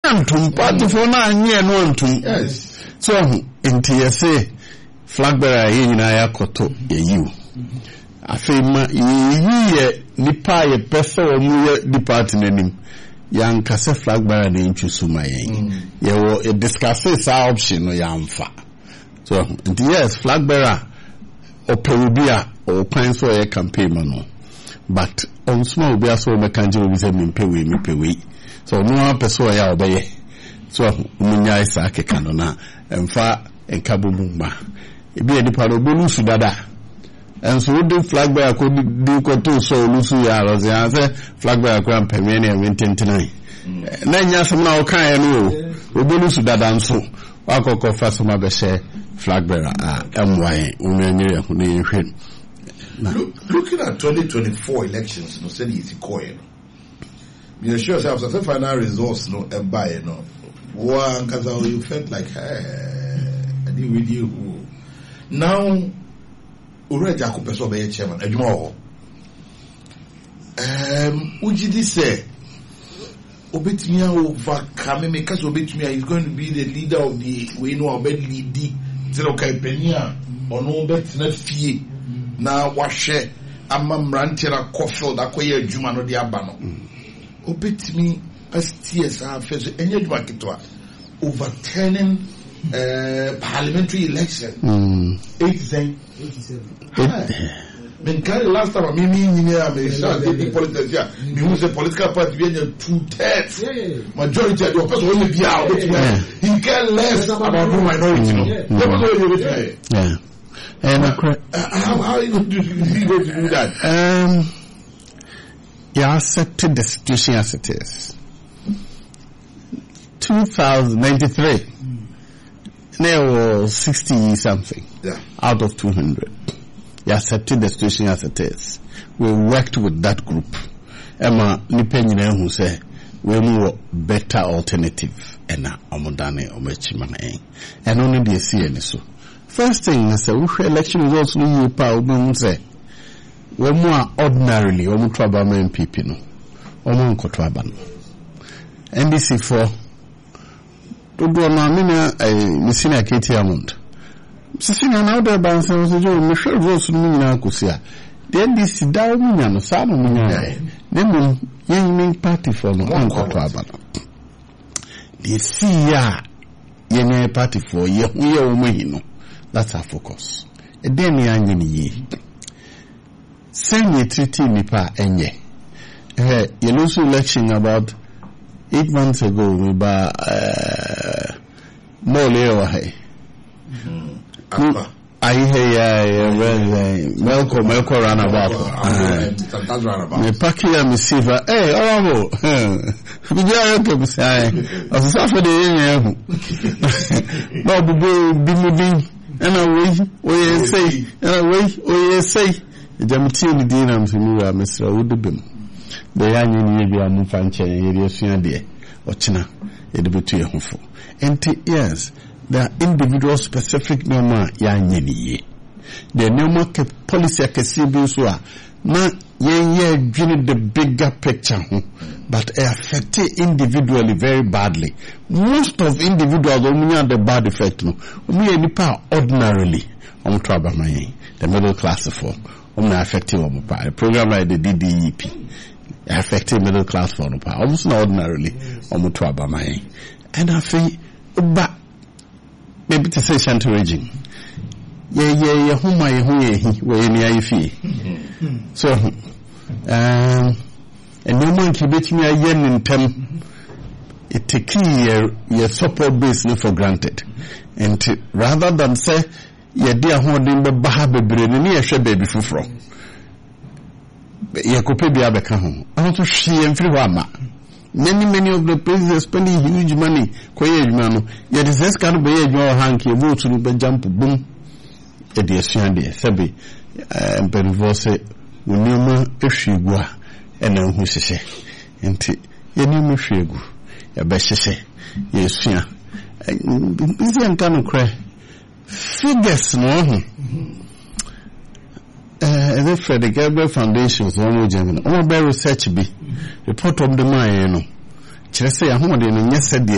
antum party for na anye no antum. Yes. So inti yese flag bearer yi nyina ya koto yeyiu. Afema ye nipa ye pese omu ye depart nanim. Yankase flag bearer na ntwusuma yen. Ye wo discuss this option no yamfa. So inti yes flag bearer operubia or plan so a campaign no. But on small be so me kanje obi se me pewe. So no person ya obeye. So munya isa keka no na emfa enkabu mumba. Ebi edi pa do bolu su dada. And so the flag bearer ko di ko to so lusu ya lo say flag bearer ko ampeme na 29. Na nya so na o kan e no obolu su dada nso akoko fa so ma be share flag bearer MY unenye ho na yehwe. Looking at 2024 elections, no said it's coin. Me assure yourself that the final results no buy no. One because you felt like I did with you. Now already I could persuade the chairman. Anymore. Ujidi say Obetimia overcome me because Obetimia is going to be the leader of the we know about lead zero campania or no bet not fee. Na washe ama mrantira kofield akoye adwuma no de aba no obetimi STS afeso enye adwuma kitwa overturning parliamentary election 87 men carry last time me engineer me start the politics here me who say political party be 2/3 majority of the person only be out he care less about the minority no And how are you going to do that? You accepted the situation as it is. 2093, there was 60 something out of 200. You accepted the situation as it is. We worked with that group. Emma Nipenina who said we more better alternative and Omodane Omechimane and only the CN so. First thing I say, we election results no you pa we say we more ordinarily we more trouble MPP no we more nkotwaba no NDC for do na mina misina Katie Amond sisina na order ban say so jo me hwe results no nyina akosia the NDC da wo nya no sa no nya dem yen party for no nkotwaba no the CA yen party for ye wo mahino. That's our focus. E den ni anye ni ye. Send ye treaty nipa enye. You know so election about 8 months ago we ba mole wa hai. I hear Melko run about. Me paki ya misiva. Oramo. Bijaya ke bisai. Asafo de yenye. No bubu bimudi. And away, say, Jamti Dina Msimiwa, Mr. Woodbim. The young Yabia Mufanche, Yadian dear, or China, it be to your home. And yes, there are individual specific norma Yanni. The normal policy I can see Busua, not dreaming the bigger picture, but affected individually very badly. Most of individuals only have the bad effect. No, we are ordinarily on trouble. The middle class for affected on the program like the DDEP affected middle class for the almost ordinarily on trouble. And I think, but maybe to say shanty raging. Yeah, who my where near fee. So, and no man can bet me a yen in term. It take your support base for granted. And rather than say, ye dear holding the bahabe brain near she baby for ye could pay the home. I want to see and free wama. Many of the places are spending huge money. Quiet man, yet is this kind of way your hanky, vote to the jump boom. Edi asiande sabi emperivoce unima ehwegua ena hu hyehyɛ enti yenima hwegu ya behyehyɛ yesua bizi anta no kra figures no ho the Fred Gabriel Foundations one German o be research bi report of the man no kyerɛ sɛ ahomode no nyɛ sɛ